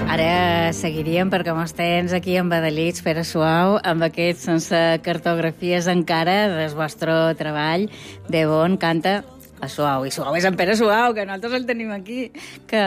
Ara seguiríem perquè mos tens aquí embadalits, Pere Suau, amb aquests sense cartografies encara del vostre treball. De bon canta a Suau. I Suau és en Pere Suau, que nosaltres el tenim aquí. Que,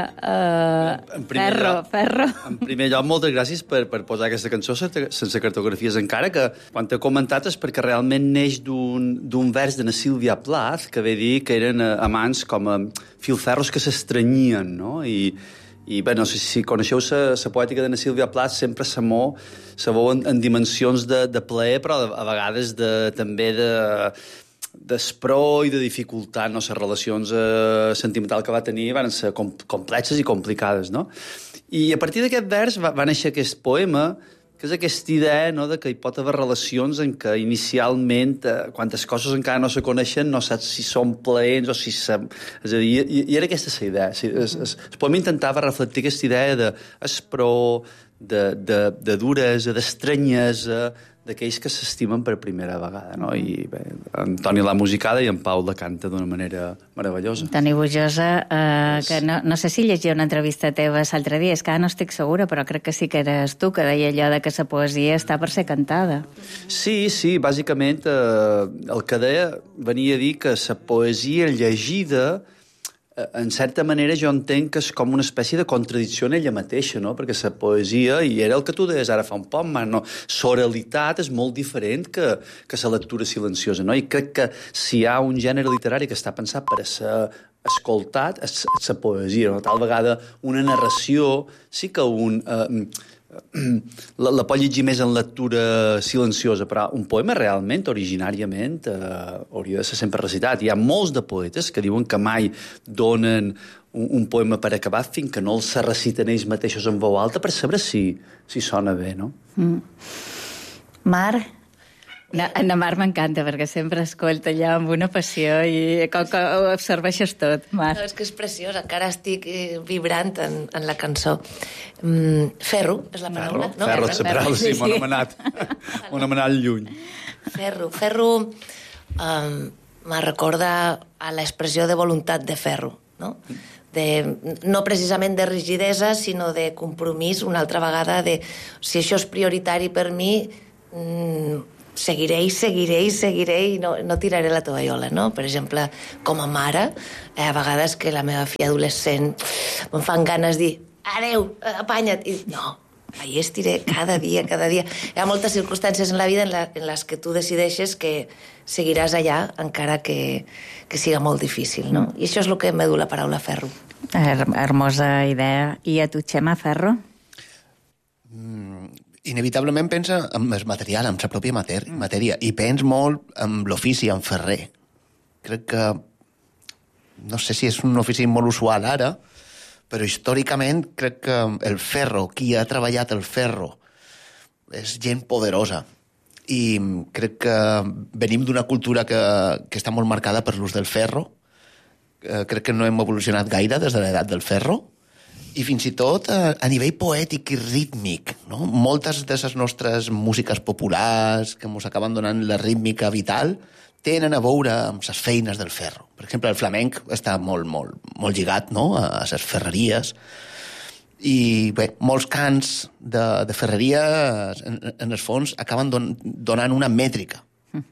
Ferro. En primer lloc, moltes gràcies per posar aquesta cançó sense cartografies encara, que quan t'he comentat és perquè realment neix d'un vers de na Sílvia Plath, que ve dir que eren amants com a filferros que s'estranyien, no? I bé, no sé si coneixeu la poètica de na Sílvia Plath, sempre se mou en dimensions de plaer, però a vegades també d'espró i de dificultat, no? Les relacions sentimentals que va tenir van ser complexes i complicades, no? I a partir d'aquest vers va néixer aquest poema, que és aquesta idea, no?, de que hi pot haver relacions en què inicialment, quantes coses encara no se coneixen, no saps si són plaents o si... És a dir, i era aquesta la idea. El poema intentava reflectir aquesta idea d'espró, de duresa, d'estranyesa, d'aquells que s'estimen per primera vegada, no? I bé, en Toni l'ha musicada i en Pau la canta d'una manera meravellosa. Toni Bujosa, que no sé si llegia una entrevista teva l'altre dia, és que ara no estic segura, però crec que sí que eres tu, que deia allò de que la poesia està per ser cantada. Sí, bàsicament el que deia venia a dir que la poesia llegida, en certa manera jo entenc que és com una espècie de contradicció en ella mateixa, no? Perquè la poesia, i era el que tu deies ara fa un poc, no? L'oralitat és molt diferent que la lectura silenciosa, no? I crec que si hi ha un gènere literari que està pensat per a ser escoltat, és la poesia, no? Tal vegada una narració sí que la pot llegir més en lectura silenciosa, però un poema realment, originàriament, hauria de ser sempre recitat. Hi ha molts de poetes que diuen que mai donen un poema per acabat fins que no els reciten ells mateixos en veu alta per saber si sona bé, no? Mar? La Mar m'encanta, perquè sempre escolta allà amb una passió i com que ho absorbeixes tot, Mar. No, és que és preciós, encara estic vibrant en la cançó. Ferro és la paraula, no? Ferro és la paraula, sí, m'ho hem anat lluny. Ferro me recorda a l'expressió de voluntat de ferro, no? No precisament de rigidesa, sinó de compromís, una altra vegada, de si això és prioritari per mi, seguiré i no tiraré la tovallola, no? Per exemple, com a mare, a vegades que la meva filla adolescent em fan ganes de dir adeu, apanya't, i no, ahí estiré cada dia. Hi ha moltes circumstàncies en la vida en les que tu decideixes que seguiràs allà encara que siga molt difícil, no? I això és el que m'ha dut la paraula ferro. Hermosa idea. I a tu, Xema, ferro? Inevitablement pensa en el material, en la pròpia matèria, i pens molt en l'ofici, en ferrer. Crec que, no sé si és un ofici molt usual ara, però històricament crec que el ferro, qui ha treballat el ferro, és gent poderosa. I crec que venim d'una cultura que està molt marcada per l'ús del ferro. Crec que no hem evolucionat gaire des de l'edat del ferro. I fins i tot a nivell poètic i rítmic, no? Moltes de les nostres músiques populars que ens acaben donant la rítmica vital tenen a veure amb les feines del ferro. Per exemple, el flamenc està molt lligat, no?, a les ferreries. I bé, molts cants de ferreria en el fons acaben donant una mètrica.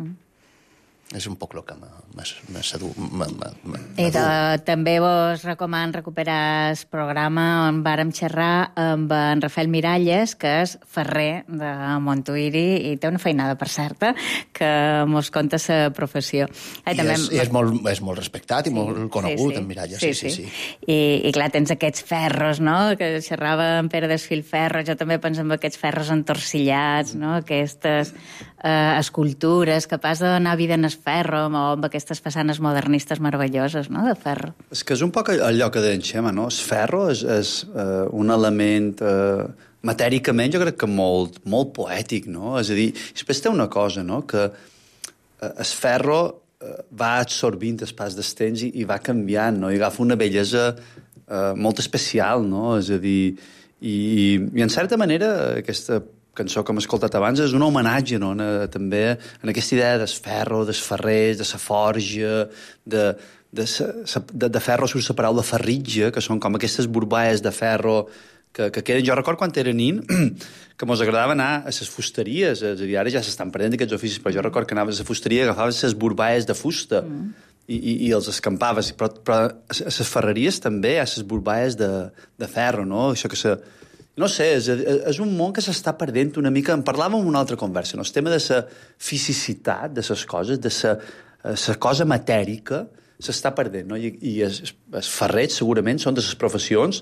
És un poc el que m'ha sedut. I també vos recoman recuperar el programa on vàrem xerrar amb en Rafael Miralles, que és ferrer de Montuïri, i té una feinada, per cert, que mos conta la professió. És molt respectat i molt conegut, en Miralles. Sí. I clar, tens aquests ferros, no?, que xerrava en Pere Desfilferro. Jo també penso en aquests ferros entorcillats, no?, aquestes escultures capaç de donar vida en el ferro, o amb aquestes façanes modernistes meravelloses, no?, de ferro. És que és un poc allò que deia en Xema, no? El ferro és un element matèricament, jo crec que molt poètic, no? És a dir, després té una cosa, no?, que el ferro va absorbint el pas dels temps i va canviant, no?, i agafa una bellesa molt especial, no? És a dir, i en certa manera aquesta cançó que hem escoltat abans és un homenatge, no?, també en aquesta idea del ferro, dels ferrers, de la forja, de ferro surt la paraula ferritge, que són com aquestes borballes de ferro que queden. Jo record quan era nin que mos agradava anar a les fusteries, és a dir, ara ja s'estan perdent aquests oficis, però jo record que anaves a la fusteria, agafaves les burbaes de fusta i els escampaves, però a les ferreries també hi ha les burbaes de ferro, no? Això que no sé, és un món que s'està perdent una mica. En parlàvem en una altra conversa, no? El tema de la fisicitat de les coses, de la cosa matèrica, s'està perdent, no? I els ferrets segurament són de les professions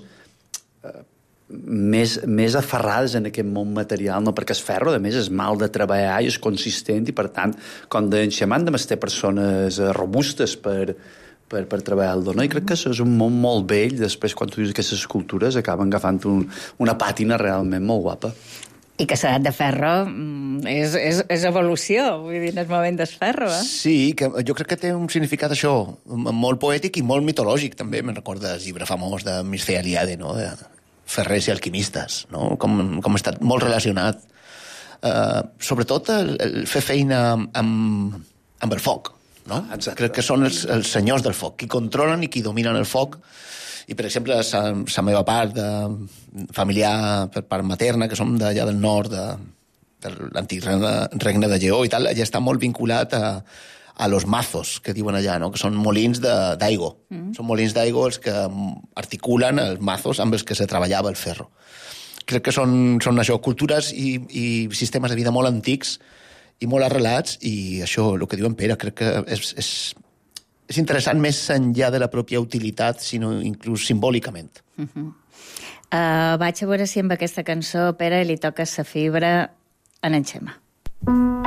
més aferrades en aquest món material, no? Perquè el ferro, a més, és mal de treballar i és consistent i, per tant, com deien xamant, de ter persones robustes per treballar-lo, no? I crec que és un món molt vell. Després, quan tu dius aquestes escultures, acaben agafant una pàtina realment molt guapa. I que l'edat de ferro és evolució, vull dir, en el moment del ferro, eh? Sí, que jo crec que té un significat, això, molt poètic i molt mitològic, també. Me'n recorda el llibre famós de Mircea Eliade, no?, de ferrers i alquimistes, no?, com està molt relacionat. Sobretot el fer feina amb el foc, no? Exacte. Crec que són els senyors del foc, qui controlen i qui dominen el foc. I, per exemple, la meva part familiar per part materna, que som d'allà del nord, de l'antic regne de Lleó i tal, ja està molt vinculat a los mazos, que diuen allà, no?, que són molins d'aigua. Són molins d'aigua els que articulen els mazos amb els que se treballava el ferro. Crec que són això, cultures i sistemes de vida molt antics i molt arrelats, i això, el que diu en Pere, crec que és interessant més enllà de la pròpia utilitat, sinó inclús simbòlicament. Vaig a veure si amb aquesta cançó, Pere, li toca sa fibra en Xema.